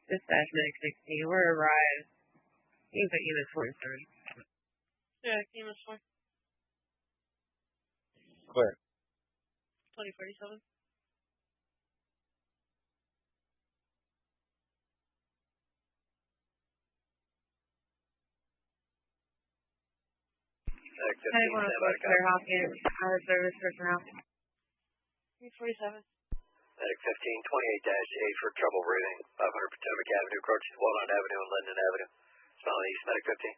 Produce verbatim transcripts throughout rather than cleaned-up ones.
Dispatch medic sixteen. We're arrived. Seems like unit forty-seven. Yeah, unit four. Clear. twenty forty-seven. Medic one oh four, Claire Hopkins. Our service personnel. three forty-seven. Medic fifteen twenty-eight dash eight for trouble breathing. five hundred Potomac Avenue, approaching Walnut Avenue and Linden Avenue. Smile East, Medic fifteen.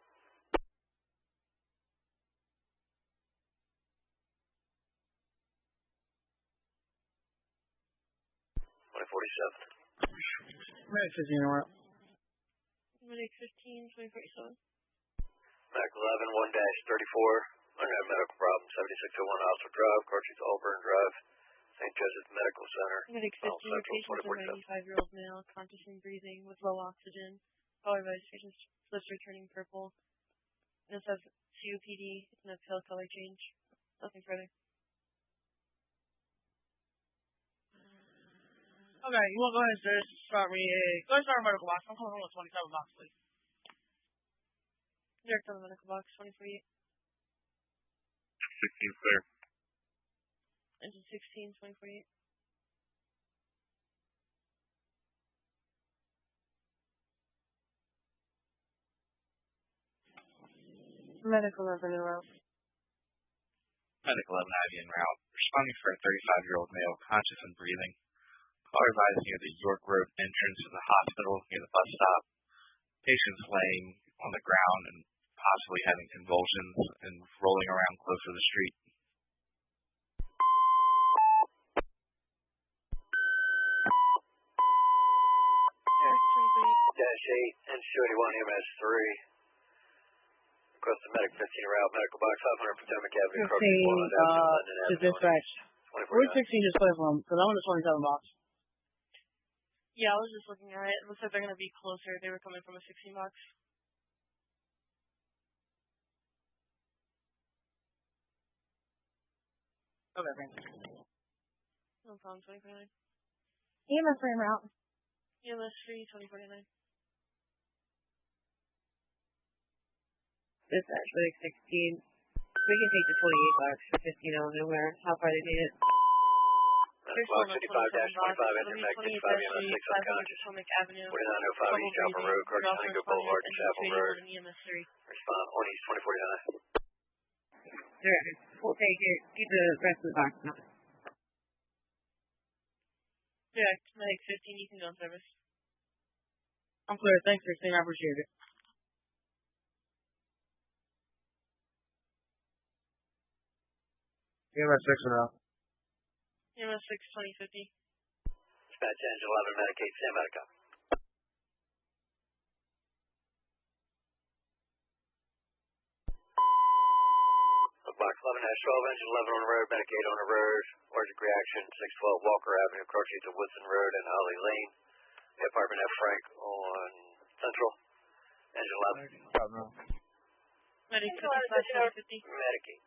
twenty forty-seven. Medic fifteen, we're up. Medic fifteen, twenty forty-seven. Medic eleven one dash thirty-four. Under medical problem, seventy-six oh one Hospital Drive, approaching to Auburn Drive, Saint Joseph Medical Center. Medic fifteen, patient is a ninety-five-year-old male, conscious and breathing, with low oxygen. Color by his patient's lips are turning purple. And it says C O P D and a pale color change. Nothing further. Okay, you want to go ahead and sir, start me a, go ahead and start a medical box. I'm calling on the twenty-seven box, please. Direct on the medical box, twenty forty-eight. sixteen clear. Engine sixteen, twenty forty-eight. Medical eleven en route. Medic eleven I V en route. Responding for a thirty-five-year-old male, conscious and breathing. Call advised near the York Road entrance to the hospital near the bus stop. Patient's laying on the ground and possibly having convulsions and rolling around close to the street. Dash eight and thirty-one M S three. Request the medic fifteen route, medical box five hundred Potomac Avenue, approaching Walnut Avenue, London To Avenue. dispatch. Where's sixteen just play from? Because I'm in the twenty-seven box. Yeah, I was just looking at it. It looks like they're going to be closer. They were coming from a sixteen box. Okay, thanks. No problem, twenty forty-nine. E M S three en route. E M S three, twenty forty-nine. Dispatch medic sixteen. We can take the twenty-eight box for fifteen on nowhere. How far they need it? Box fifty-five dash twenty-five, enter medic fifty-five, M S six unconscious. Potomac Avenue. forty-nine oh five East Chapel Road, Cartagena Boulevard, Chapel Road. E M S three. Respond on East twenty forty-nine. Direct. We'll take it. Keep the rest of the box on. Direct, medic fifteen, you can go on service. I'm clear. Thanks, sixteen. I appreciate it. E M S six en route. E M S six, twenty fifty. Dispatch engine eleven, medic eight, Sam Medica. Box eleven dash twelve, engine eleven on the road, medic eight on the road. Allergic reaction, six twelve Walker Avenue, approaching to Woodson Road and Holly Lane. Apartment F Frank on Central. Engine eleven. Medic fifty-five, twenty fifty. Medic eight.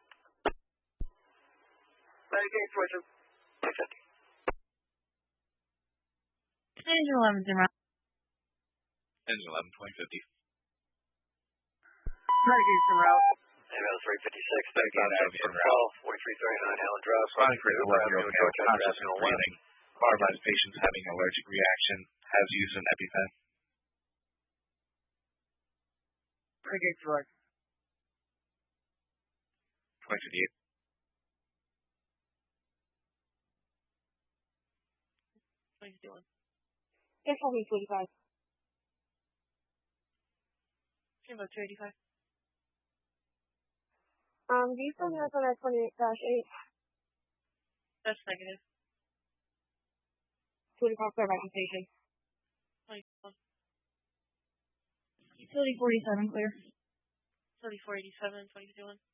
Medic eight, switcher. twenty fifty. Engine eleven en route. Engine eleven, twenty fifty. Medic eight's en route. M L three fifty-six, Medic medic eight en route. forty-three thirty-nine Allen Drive. Responding for an eleven-year-old male, conscious and breathing. Call advised patients having allergic reaction. Has used an EpiPen. Medic eight's right. twenty fifty-eight. twenty fifty-one. That's only forty-five. About two eighty-five. Um, do you still have us on that twenty-eight dash eight? That's negative. twenty-five clear by station. twenty-one. Utility forty-seven clear. thirty-four eighty-seven, twenty fifty-one.